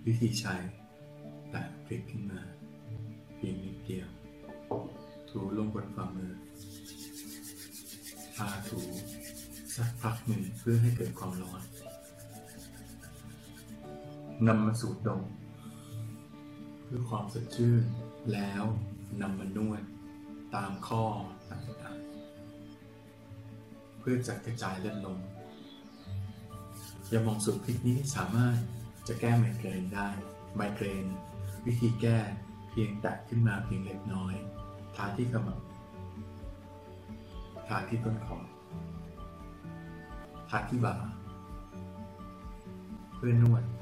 วิธีใช้แตะพลิกขึ้นมาเพียงนิดเดียวถูลงบนฝ่ามือทาถูสักพักหนึ่งเพื่อให้เกิดความร้อนนำมาสูดดมเพื่อความสดชื่นแล้วนำมานวดตามข้อต่างๆเพื่อจัดกระจายเลือดลมยาหม่องสูตรพริกนี้สามารถจะแก้ไมเกรนได้ไมเกรนวิธีแก้เพียงแตะขึ้นมาเพียงเล็กน้อยทาที่ขมับทาที่ต้นคอทาที่บ่าเพื่อนวด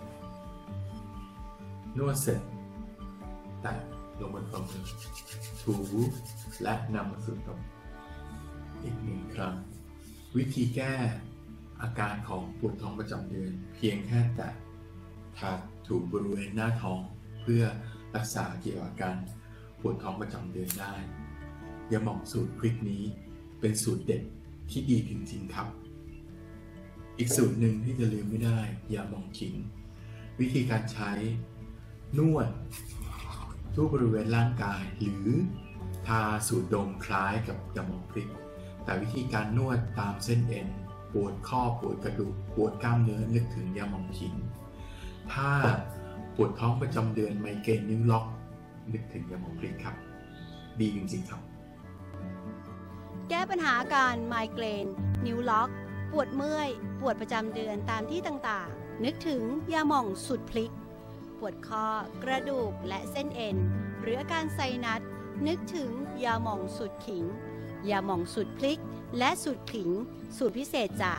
เสร็จแตะลงบนฝ่ามือถูและนำมาสูดดมอีกหนึ่งครั้งวิธีแก้อาการของปวดท้องประจำเดือนเพียงแค่แตะทาถูบริเวณหน้าท้องเพื่อรักษาเกี่ยวกับอาการปวดท้องประจำเดือนได้ยาหม่องสูตรพริกนี้เป็นสูตรเด็ดที่ดีจริงๆครับอีกสูตรหนึ่งที่จะลืมไม่ได้ยาหม่องขิงวิธีการใช้นวดทั่วบริเวณร่างกายหรือทาสูตรดมคล้ายกับยาหม่องพริกแต่วิธีการนวดตามเส้นเอ็นปวดข้อปวดกระดูกปวดกล้ามเนื้อนึกถึงยาหม่องขิงถ้าปวดท้องประจำเดือนไมเกรนนิ้วล็อกนึกถึงยาหม่องพริกครับดีจริงๆครับแก้ปัญหาอาการไมเกรนนิ้วล็อกปวดเมื่อยปวดประจำเดือนตามที่ต่างๆนึกถึงยาหม่องสูตรพริกปวดคอกระดูกและเส้นเอ็นหรืออาการไซนัสนึกถึงยาหม่องสูตรขิงยาหม่องสูตรพริกและสูตรขิงสูตรพิเศษจาก